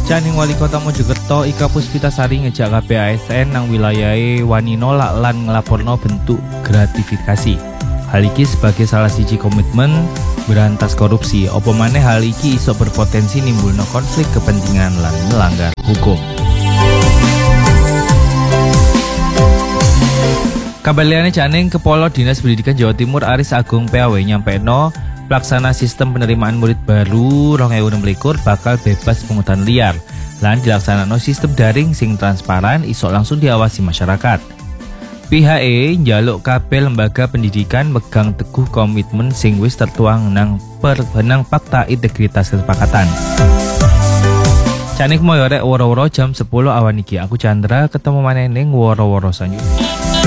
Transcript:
Caning Wali Kota Mojokerto Ika Puspitasari ngejak kabeh ASN nang wilayahe wani nolak lan nglaporno bentuk gratifikasi. Hal iki sebagai salah siji komitmen berantas korupsi. Apa maneh hal iki iso berpotensi nimbulno konflik kepentingan lan melanggar hukum. Kabar liyane Caning Kepala Dinas Pendidikan Jawa Timur Aris Agung PAW nyampeno pelaksana sistem penerimaan murid baru 2026 bakal bebas pungutan liar lan dilaksanakno sistem daring sing transparan iso langsung diawasi masyarakat. Pihake njaluk kabeh lembaga pendidikan megang teguh komitmen sing wis tertuang nang fakta integritas kesepakatan. Caning moyo rek woro-woro jam 10 awan iki. Aku Chandra, ketemu maneh ning woro-woro selanjutnya.